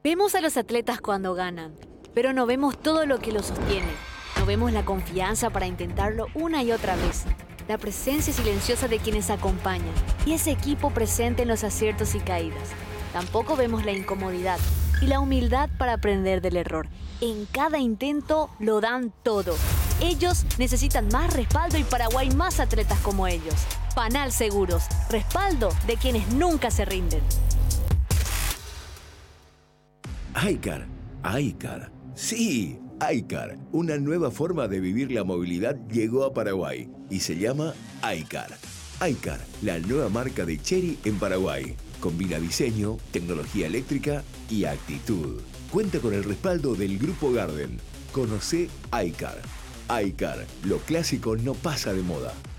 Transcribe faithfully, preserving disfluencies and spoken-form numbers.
Vemos a los atletas cuando ganan, pero no vemos todo lo que los sostiene. No vemos la confianza para intentarlo una y otra vez, la presencia silenciosa de quienes acompañan y ese equipo presente en los aciertos y caídas. Tampoco vemos la incomodidad y la humildad para aprender del error. En cada intento lo dan todo. Ellos necesitan más respaldo y Paraguay más atletas como ellos. Panal Seguros, respaldo de quienes nunca se rinden. iCar, iCar, sí, iCar, una nueva forma de vivir la movilidad llegó a Paraguay y se llama iCar. iCar, la nueva marca de Chery en Paraguay. Combina diseño, tecnología eléctrica y actitud. Cuenta con el respaldo del Grupo Garden. Conoce iCar. iCar, lo clásico no pasa de moda.